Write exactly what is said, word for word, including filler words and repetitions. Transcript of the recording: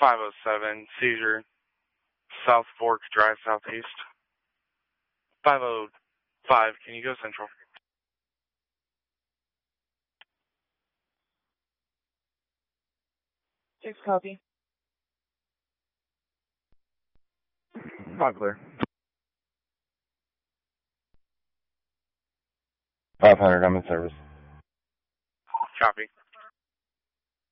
five oh seven, seizure, South Fork Drive Southeast. five oh five, can you go central? Six copy. Five clear. five hundred, I'm in service. Copy.